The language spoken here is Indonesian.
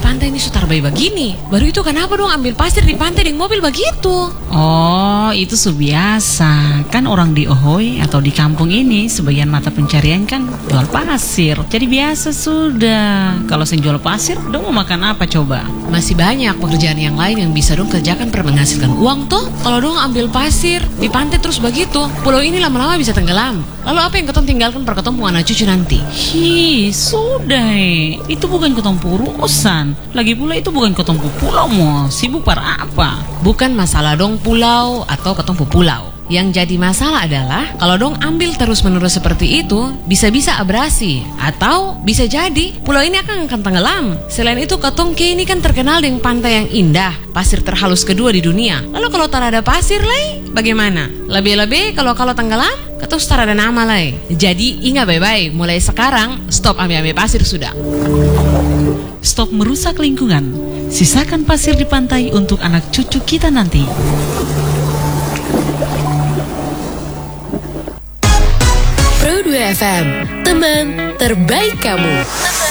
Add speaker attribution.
Speaker 1: pantai ini sutar bayi begini. Baru itu kenapa dong ambil pasir di pantai dengan mobil begitu?
Speaker 2: Oh, itu biasa. Kan orang di Ohoy atau di kampung ini sebagian mata pencarian kan jual pasir. Jadi biasa sudah. Kalau saya jual pasir, dong mau makan apa coba?
Speaker 1: Masih banyak pekerjaan yang lain yang bisa dong kerjakan per menghasilkan uang tuh. Kalau dong ambil pasir di pantai terus begitu, pulau ini lama-lama bisa tenggelam. Lalu apa yang ketong tinggalkan per ketong anak cucu nanti?
Speaker 2: Sudah itu bukan ketong urusan. Lagi pula itu bukan ketong pulau mau. Sibuk para apa?
Speaker 1: Bukan masalah dong pulau atau ketong pulau. Yang jadi masalah adalah kalau dong ambil terus-menerus seperti itu, bisa-bisa abrasi atau bisa jadi pulau ini akan tenggelam. Selain itu ketong ini kan terkenal dengan pantai yang indah, pasir terhalus kedua di dunia. Lalu kalau tak ada pasir lagi, bagaimana? Lebih-lebih kalau tenggelam, ketong tak ada nama lagi. Jadi ingat baik-baik, mulai sekarang stop ambil pasir sudah.
Speaker 2: Stop merusak lingkungan. Sisakan pasir di pantai untuk anak cucu kita nanti.
Speaker 3: Pro 2 FM, teman terbaik kamu.